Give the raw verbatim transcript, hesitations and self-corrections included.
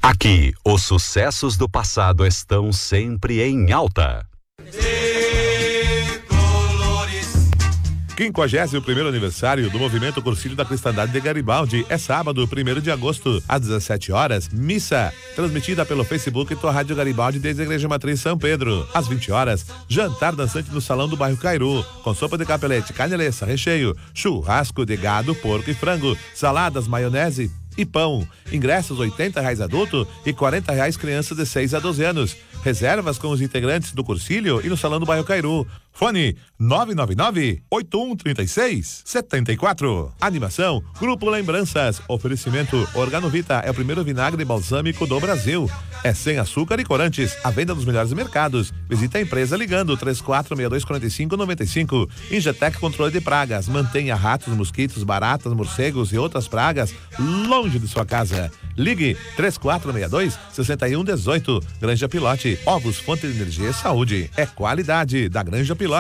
Aqui, os sucessos do passado estão sempre em alta. quinquagésimo primeiro aniversário do Movimento Cursilho da Cristandade de Garibaldi é sábado, primeiro de agosto, às dezessete horas, missa, transmitida pelo Facebook e tua Rádio Garibaldi desde a Igreja Matriz São Pedro. Às vinte horas, jantar dançante no Salão do Bairro Cairu, com sopa de capelete, carne alheça, recheio, churrasco de gado, porco e frango, saladas, maionese e pão. Ingressos oitenta reais adulto e quarenta reais crianças de seis a doze anos. Reservas com os integrantes do Cursilho e no Salão do Bairro Cairu. Fone nove nove nove, oito um três seis, sete quatro. Animação Grupo Lembranças. Oferecimento Organovita é o primeiro vinagre balsâmico do Brasil. É sem açúcar e corantes. A venda dos melhores mercados. Visite a empresa ligando três quatro seis dois quatro cinco nove cinco. Ingetec Controle de Pragas. Mantenha ratos, mosquitos, baratas, morcegos e outras pragas longe de sua casa. Ligue três quatro seis dois, seis um um oito. Granja Pilote. Ovos, fonte de energia e saúde. É qualidade da Granja Pilote.